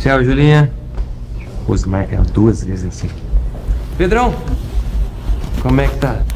Tchau, Julinha. Pô, marca duas vezes assim. Pedrão, como é que tá?